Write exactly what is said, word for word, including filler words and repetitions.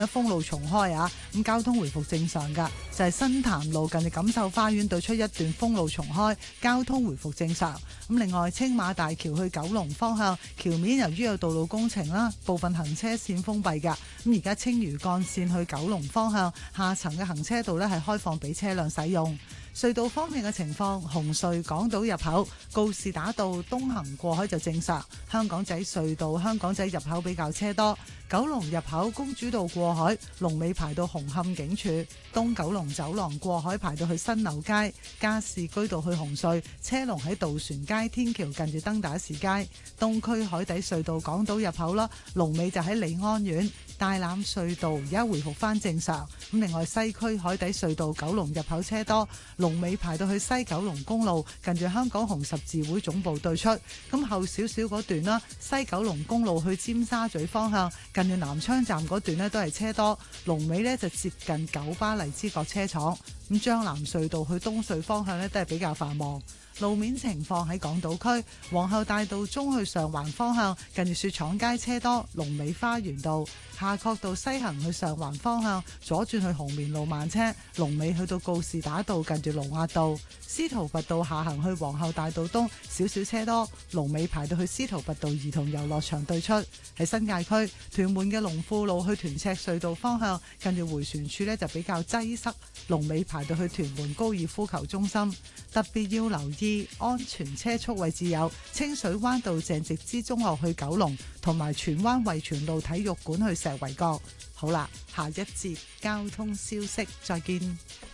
封路重開啊，咁交通回復正常噶，就係新潭路近住錦繡花園對出一段封路重開，交通回復正常。咁另外青馬大橋去九龍方向橋面由於有道路工程啦，部分行車線封閉噶。咁而家青嶼幹線去九龍方向下層嘅行車道呢係開放俾車輛使用。隧道方面嘅情況，紅隧港島入口告士打道東行過海就正常，香港仔隧道香港仔入口比較車多，九龍入口公主道過海龍尾排到紅磡警署，東九龍走廊過海排到去新樓街，加士居道去紅隧車龍喺渡船街天橋近住登打士街，東區海底隧道港島入口啦，龍尾就喺利安苑，大欖隧道而家回復翻正常。咁另外西區海底隧道九龍入口車多，龍尾排到去西九龍公路近住香港紅十字會總部對出，咁後少少嗰段啦，西九龍公路去尖沙咀方向近住南昌站嗰段呢都係車多，龍尾呢就接近九巴荔枝角車廠。咁將南隧道去東隧方向呢都係比較繁忙。路面情況喺港島區皇后大道中去上環方向近住雪廠街車多，龍尾花園道夏慤道西行去上環方向左轉去紅棉路慢車，龍尾去到告士打道近住盧押道，司徒拔道下行去皇后大道東少少車多，龍尾排到去司徒拔道兒童遊樂場對出。喺新界區屯門嘅龍富路去屯赤隧道方向近住迴旋處呢就比較擠塞，龍尾排到去屯門高爾夫球中心。特別要留意安全車速位置有清水灣道鄭植之中學去九龍，同埋荃灣惠荃路體育館去石圍角。好啦，下一節交通消息再見。